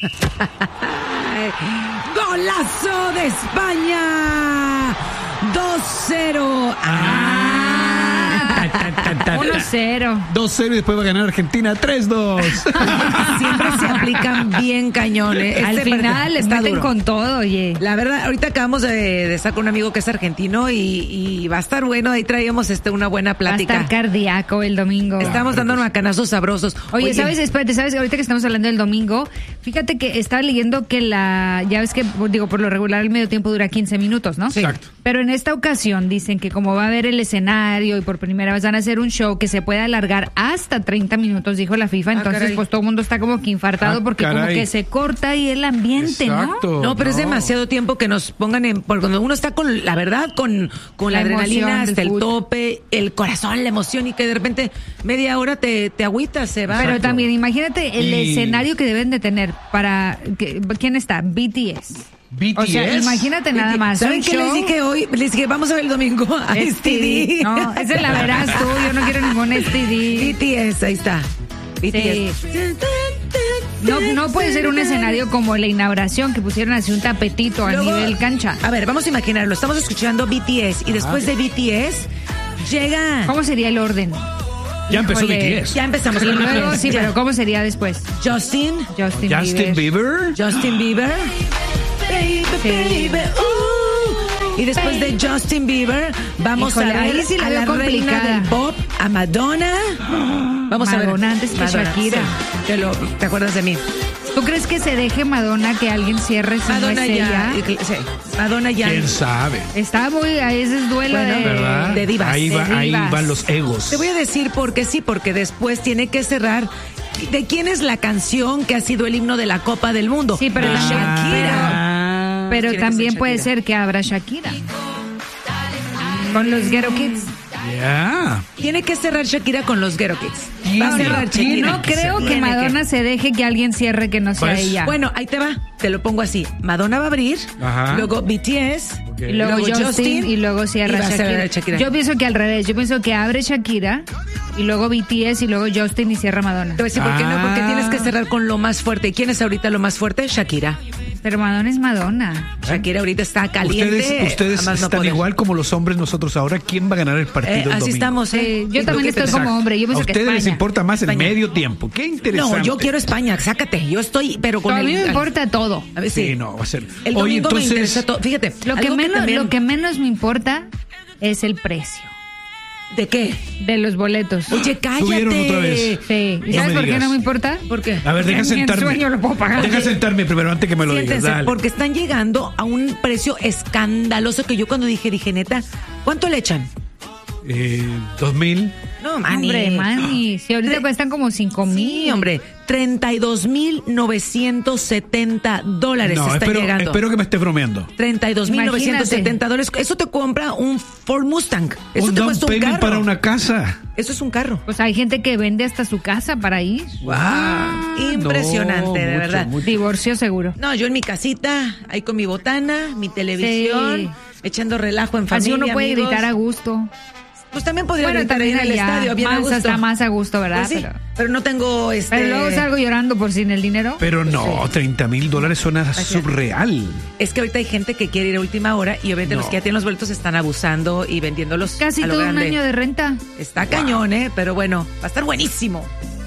¡Golazo de España! 2-0. 1-0. 2-0 y después va a ganar Argentina 3-2. Siempre se aplican bien cañones. Al final les meten con todo, oye. La verdad, ahorita acabamos de estar con un amigo que es argentino y va a estar bueno. Ahí traíamos una buena plática. Va a estar cardíaco el domingo. Estamos dando macanazos sabrosos. Oye, espérate, ¿sabes? Ahorita que estamos hablando del domingo, fíjate que estaba leyendo que ya ves que, digo, por lo regular el medio tiempo dura 15 minutos, ¿no? Sí. Exacto. Pero en esta ocasión dicen que como va a haber el escenario y por primera vez van a hacer un show que se puede alargar hasta 30 minutos, dijo la FIFA. Entonces, caray. pues todo el mundo está como que infartado porque caray. como que se corta ahí el ambiente, Exacto. No, pero es demasiado tiempo que nos pongan porque cuando uno está con, la verdad, con la adrenalina hasta el tope, el corazón, la emoción, y que de repente media hora te agüitas, se va. Pero Exacto. también imagínate el Y- escenario que deben de tener para... ¿Quién está? BTS. BTS. O sea, imagínate nada más. ¿Saben un qué les show- dije hoy? Les dije, vamos a ver el domingo a STD. No, esa la verás tú. Yo no quiero ningún STD. BTS, ahí está. BTS. No puede ser un escenario como la inauguración que pusieron así un tapetito a Luego, nivel cancha. A ver, vamos a imaginarlo. Estamos escuchando BTS y después de BTS llega... ¿Cómo sería el orden? Ya empezó Híjole. BTS. Ya empezamos. Y con luego, BTS. sí, Ya. pero ¿cómo sería después? Justin Justin Bieber. Baby, Sí. baby, y después de Justin Bieber, vamos Híjole, a ver ahí sí la a veo la reina complicada. del pop, a Madonna. Vamos a ver. Madonna antes que Shakira. Sí. ¿Te acuerdas de mí? ¿Tú crees que se deje Madonna que alguien cierre si Madonna no es ya. ella? Sí, Madonna ya. ¿Quién sabe? Está muy... Ahí es duelo Bueno, ¿Verdad? de divas. Ahí De divas. van los egos. Te voy a decir por qué sí, porque después tiene que cerrar. ¿De quién es la canción que ha sido el himno de la Copa del Mundo? Sí, pero De también- Shakira. Pero Tiene que también ser puede Shakira. ser que abra Shakira. Con los Ghetto Kids. Ya. Tiene que cerrar Shakira con los Ghetto Kids. Va a Tiene, cerrar tiene. Shakira. No creo que Tiene Madonna se deje que alguien cierre que no sea Pues, ella. Bueno, ahí te va. Te lo pongo así. Madonna va a abrir, Ajá. luego BTS, Ok. Y luego Justin y luego y cierra va a cerrar Shakira. Yo pienso que al revés. Yo pienso que abre Shakira y luego BTS y luego Justin y cierra Madonna. Te voy a decir por qué no, porque tienes que cerrar con lo más fuerte. ¿Y quién es ahorita lo más fuerte? Shakira. Pero Madonna es Madonna. Shakira ahorita está caliente. Ustedes a más no están poder. igual como los hombres nosotros ahora. ¿Quién va a ganar el partido el Así domingo? estamos, Sí, yo ¿Y también tú qué estoy piensas? como hombre. Yo A pienso que ustedes les España. importa más España. el medio tiempo. Qué interesante. No, yo quiero España, sácate. Yo estoy, pero con A mí el... me importa todo. A ver, Sí, no, va a ser. El Oye, domingo me entonces, interesa todo. Fíjate, Lo que, algo también- lo que menos me importa es el precio ¿De qué? de los boletos. Oye, cállate. Subieron otra vez. Sí. ¿Y No sabes me por qué digas. no me importa? ¿Por qué? A ver, deja Ni en sentarme. sueño lo puedo pagar. Deja sentarme primero antes que me lo digas. Siéntense, Dale. porque están llegando a un precio escandaloso que yo cuando dije, neta, ¿cuánto le echan? 2000. No, mani. Hombre, mani. Si ahorita Tre- cuestan como 5,000. Sí, hombre, $32,970 No, están llegando. espero que me esté bromeando. $32,970. Eso te compra un Ford Mustang. Eso Un te down cuesta un payment carro. para una casa. Eso es un carro. Pues hay gente que vende hasta su casa para ir. Impresionante, No, de mucho, verdad. mucho. Divorcio seguro. No, yo en mi casita, ahí con mi botana, mi televisión, Sí. echando relajo en Así familia, uno puede amigos. gritar a gusto. Pues también podría Bueno, gritar ahí en también el allá, estadio, bien a más, gusto. está más a gusto, ¿verdad? Pues sí, pero no tengo Pero luego salgo llorando por sin el dinero. Pero no, $30,000 suena surreal. Es que ahorita hay gente que quiere ir a última hora y obviamente No. los que ya tienen los boletos están abusando y vendiéndolos Casi a lo todo un grande. año de renta. Está cañón, pero bueno, va a estar buenísimo.